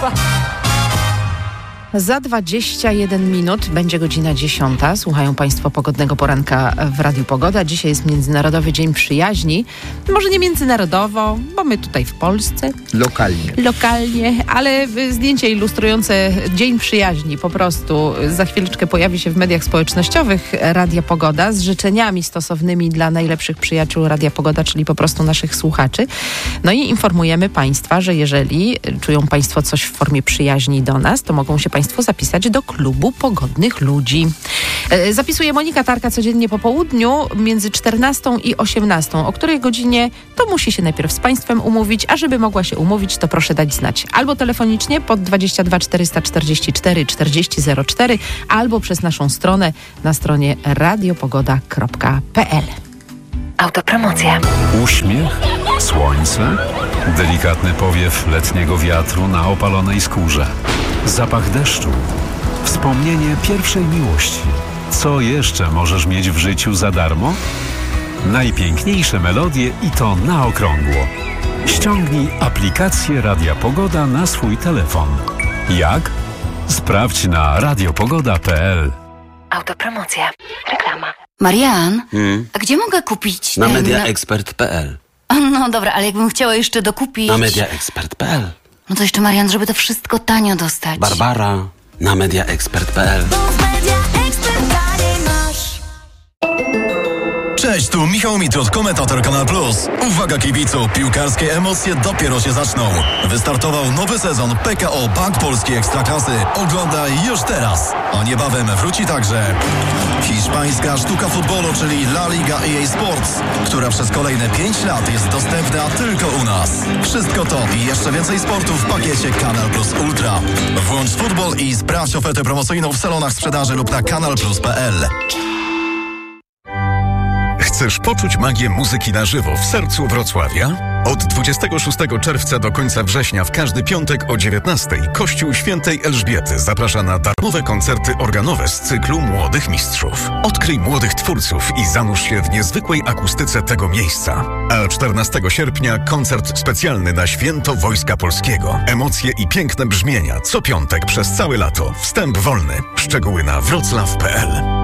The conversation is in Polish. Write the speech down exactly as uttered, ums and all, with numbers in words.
Za dwadzieścia jeden minut będzie godzina dziesiąta. Słuchają Państwo pogodnego poranka w Radiu Pogoda. Dzisiaj jest Międzynarodowy Dzień Przyjaźni. Może nie międzynarodowo, bo my tutaj w Polsce. Lokalnie. Lokalnie, ale zdjęcie ilustrujące Dzień Przyjaźni po prostu za chwileczkę pojawi się w mediach społecznościowych Radia Pogoda z życzeniami stosownymi dla najlepszych przyjaciół Radia Pogoda, czyli po prostu naszych słuchaczy. No i informujemy Państwa, że jeżeli czują Państwo coś w formie przyjaźni do nas, to mogą się Państwo Państwo zapisać do klubu pogodnych ludzi. Zapisuje Monika Tarka codziennie po południu między czternastą i osiemnastą. O której godzinie to musi się najpierw z Państwem umówić, a żeby mogła się umówić, to proszę dać znać. Albo telefonicznie pod dwadzieścia dwa czterysta czterdzieści cztery czterdzieści zero cztery, albo przez naszą stronę na stronie radiopogoda kropka p l. Autopromocja. Uśmiech, słońce, delikatny powiew letniego wiatru na opalonej skórze, zapach deszczu, wspomnienie pierwszej miłości. Co jeszcze możesz mieć w życiu za darmo? Najpiękniejsze melodie i to na okrągło. Ściągnij aplikację Radia Pogoda na swój telefon. Jak? Sprawdź na radiopogoda kropka p l. Autopromocja. Reklama. Marian, Hmm? a gdzie mogę kupić... Na ten- mediaexpert kropka p l. No dobra, ale jakbym chciała jeszcze dokupić... Na mediaexpert kropka p l. No to jeszcze, Marian, żeby to wszystko tanio dostać. Barbara. Na mediaexpert kropka p l. Cześć, tu Michał Mitrot, komentator Kanal Plus. Uwaga kibicu, piłkarskie emocje dopiero się zaczną. Wystartował nowy sezon P K O Bank Polskiej Ekstraklasy. Oglądaj już teraz. A niebawem wróci także hiszpańska sztuka futbolu, czyli La Liga E A Sports, która przez kolejne pięć lat jest dostępna tylko u nas. Wszystko to i jeszcze więcej sportu w pakiecie Kanal Plus Ultra. Włącz futbol i sprawdź ofertę promocyjną w salonach sprzedaży lub na kanal plus kropka p l. Chcesz poczuć magię muzyki na żywo w sercu Wrocławia? Od dwudziestego szóstego czerwca do końca września w każdy piątek o dziewiętnastej Kościół Świętej Elżbiety zaprasza na darmowe koncerty organowe z cyklu Młodych Mistrzów. Odkryj młodych twórców i zanurz się w niezwykłej akustyce tego miejsca. A czternastego sierpnia koncert specjalny na Święto Wojska Polskiego. Emocje i piękne brzmienia co piątek przez całe lato. Wstęp wolny. Szczegóły na wrocław kropka p l.